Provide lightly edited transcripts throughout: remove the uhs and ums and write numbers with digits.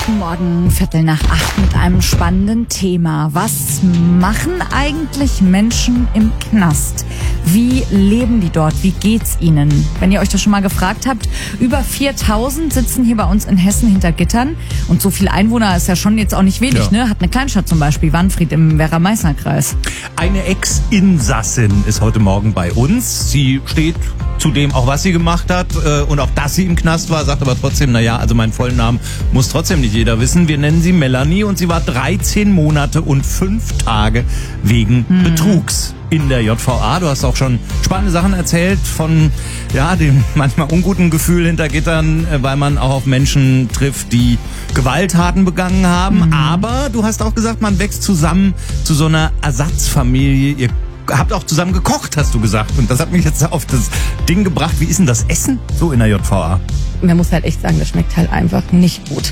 Guten Morgen, 7:45 mit einem spannenden Thema. Was machen eigentlich Menschen im Knast? Wie leben die dort? Wie geht's ihnen? Wenn ihr euch das schon mal gefragt habt, über 4000 sitzen hier bei uns in Hessen hinter Gittern. Und so viele Einwohner ist ja schon jetzt auch nicht wenig, ne? Hat eine Kleinstadt zum Beispiel, Wanfried im Werra-Meißner-Kreis. Eine Ex-Insassin ist heute Morgen bei uns. Sie steht zu dem, auch was sie gemacht hat und auch, dass sie im Knast war, sagt aber trotzdem, also meinen vollen Namen muss trotzdem nicht jeder wissen. Wir nennen sie Melanie und sie war 13 Monate und 5 Tage wegen Betrugs in der JVA. Du hast auch schon spannende Sachen erzählt von dem manchmal unguten Gefühl hinter Gittern, weil man auch auf Menschen trifft, die Gewalttaten begangen haben. Aber du hast auch gesagt, man wächst zusammen zu so einer Ersatzfamilie. Ihr habt auch zusammen gekocht, hast du gesagt. Und das hat mich jetzt auf das Ding gebracht. Wie ist denn das Essen so in der JVA? Man muss halt echt sagen, das schmeckt halt einfach nicht gut.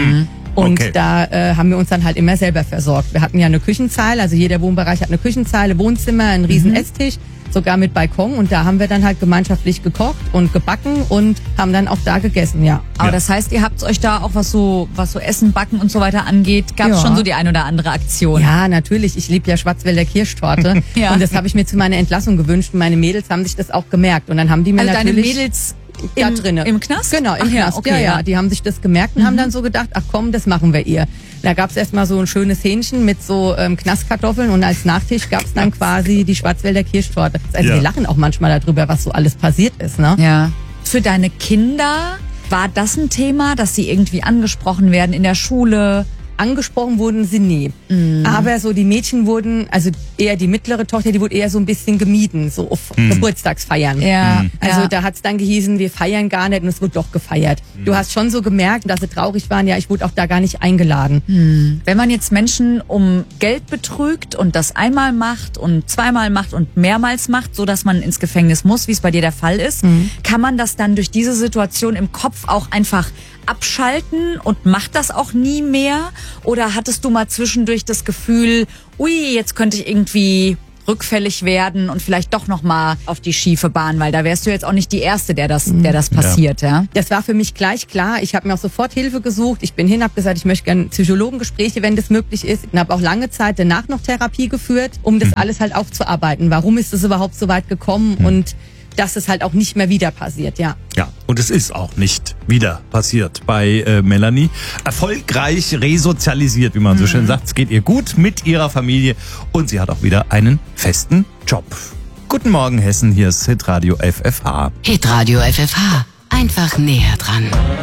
Und da haben wir uns dann halt immer selber versorgt. Wir hatten ja eine Küchenzeile, also jeder Wohnbereich hat eine Küchenzeile, Wohnzimmer, einen riesen Esstisch, sogar mit Balkon. Und da haben wir dann halt gemeinschaftlich gekocht und gebacken und haben dann auch da gegessen, ja. Aber das heißt, ihr habt euch da auch, was so Essen, Backen und so weiter angeht, gab es schon so die ein oder andere Aktion? Ja, natürlich. Ich liebe ja Schwarzwälder Kirschtorte. Und das habe ich mir zu meiner Entlassung gewünscht. Und meine Mädels haben sich das auch gemerkt. Und dann haben die mir natürlich... Deine Mädels... Da drinnen. Im Knast? Genau, im Knast. Okay, ja. Die haben sich das gemerkt und haben dann so gedacht, ach komm, das machen wir ihr. Da gab's erstmal so ein schönes Hähnchen mit so Knastkartoffeln und als Nachtisch gab's dann quasi die Schwarzwälder Kirschtorte. Also wir lachen auch manchmal darüber, was so alles passiert ist, ne? Ja. Für deine Kinder war das ein Thema, dass sie irgendwie angesprochen werden in der Schule? Angesprochen wurden sie nie. Aber so die Mädchen wurden, also eher die mittlere Tochter, die wurde eher so ein bisschen gemieden, so auf Geburtstagsfeiern. Ja. Also da hat's dann gehießen, wir feiern gar nicht und es wird doch gefeiert. Du hast schon so gemerkt, dass sie traurig waren, ich wurde auch da gar nicht eingeladen. Wenn man jetzt Menschen um Geld betrügt und das einmal macht und zweimal macht und mehrmals macht, so dass man ins Gefängnis muss, wie es bei dir der Fall ist, kann man das dann durch diese Situation im Kopf auch einfach abschalten und macht das auch nie mehr? Oder hattest du mal zwischendurch das Gefühl, jetzt könnte ich irgendwie rückfällig werden und vielleicht doch noch mal auf die schiefe Bahn, weil da wärst du jetzt auch nicht die Erste, der das passiert, ja? Das war für mich gleich klar. Ich habe mir auch sofort Hilfe gesucht. Ich bin hin, habe gesagt, ich möchte gerne Psychologengespräche, wenn das möglich ist. Und habe auch lange Zeit danach noch Therapie geführt, um das alles halt aufzuarbeiten. Warum ist es überhaupt so weit gekommen und dass es halt auch nicht mehr wieder passiert, ja. Ja, und es ist auch nicht wieder passiert bei Melanie. Erfolgreich resozialisiert, wie man so schön sagt. Es geht ihr gut mit ihrer Familie und sie hat auch wieder einen festen Job. Guten Morgen Hessen, hier ist Hitradio FFH. Hitradio FFH, einfach näher dran.